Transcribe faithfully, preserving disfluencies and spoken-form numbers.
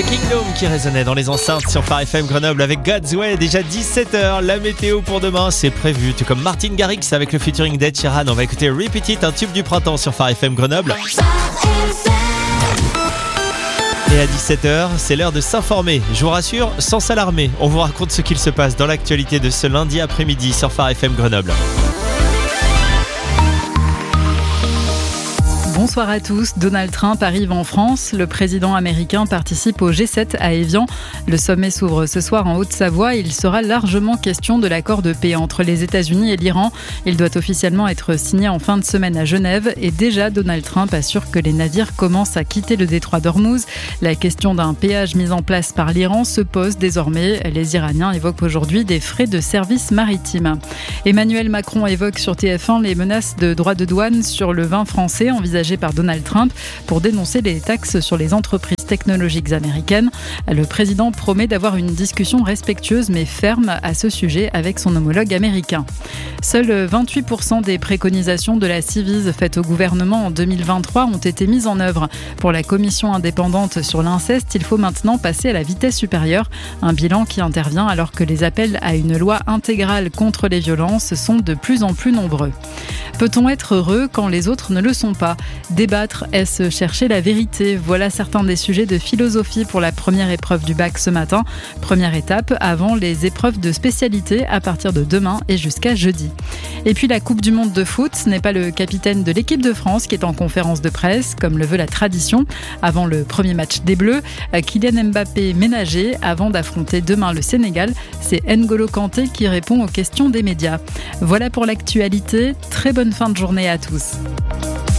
The Kingdom qui résonnait dans les enceintes sur Phare F M Grenoble avec God's Way. Déjà dix-sept heures, la météo pour demain, c'est prévu. Tout comme Martin Garrix avec le featuring d'Ed Sheeran. On va écouter Repeat It, un tube du printemps sur Phare F M Grenoble. Et à dix-sept heures, c'est l'heure de s'informer. Je vous rassure, sans s'alarmer, on vous raconte ce qu'il se passe dans l'actualité de ce lundi après-midi sur Phare F M Grenoble. Bonsoir à tous. Donald Trump arrive en France. Le président américain participe au G sept à Évian. Le sommet s'ouvre ce soir en Haute-Savoie. Il sera largement question de l'accord de paix entre les États-Unis et l'Iran. Il doit officiellement être signé en fin de semaine à Genève. Et déjà, Donald Trump assure que les navires commencent à quitter le détroit d'Ormuz. La question d'un péage mis en place par l'Iran se pose désormais. Les Iraniens évoquent aujourd'hui des frais de service maritime. Emmanuel Macron évoque sur T F un les menaces de droits de douane sur le vin français envisagées par Donald Trump pour dénoncer les taxes sur les entreprises technologiques américaines. Le président promet d'avoir une discussion respectueuse mais ferme à ce sujet avec son homologue américain. Seuls vingt-huit pour cent des préconisations de la Civise faites au gouvernement en deux mille vingt-trois ont été mises en œuvre. Pour la commission indépendante sur l'inceste, il faut maintenant passer à la vitesse supérieure. Un bilan qui intervient alors que les appels à une loi intégrale contre les violences sont de plus en plus nombreux. Peut-on être heureux quand les autres ne le sont pas ? Débattre, est-ce chercher la vérité ? Voilà certains des sujets de philosophie pour la première épreuve du bac ce matin. Première étape avant les épreuves de spécialité à partir de demain et jusqu'à jeudi. Et puis la Coupe du Monde de foot, ce n'est pas le capitaine de l'équipe de France qui est en conférence de presse, comme le veut la tradition. Avant le premier match des Bleus, Kylian Mbappé ménagé avant d'affronter demain le Sénégal. C'est N'Golo Kanté qui répond aux questions des médias. Voilà pour l'actualité. Très bonne fin de journée à tous.